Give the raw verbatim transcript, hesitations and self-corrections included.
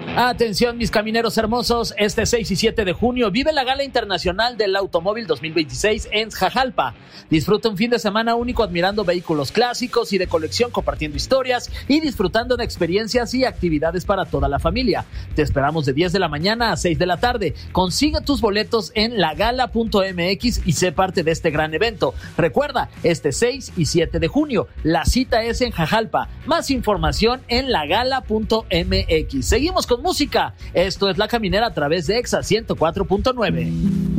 Atención, mis camineros hermosos, este seis y siete de junio vive la Gala Internacional del Automóvil dos mil veintiséis en Xajalpa. Disfruta un fin de semana único admirando vehículos clásicos y de colección, compartiendo historias y disfrutando de experiencias y actividades para toda la familia. Te esperamos de diez de la mañana a seis de la tarde. Consigue tus boletos en lagala punto m x y sé parte de este gran evento. Recuerda, este seis y siete de junio, la cita es en Xajalpa. Más información en lagala punto m x. Seguimos con música. Esto es La Caminera a través de Exa ciento cuatro punto nueve.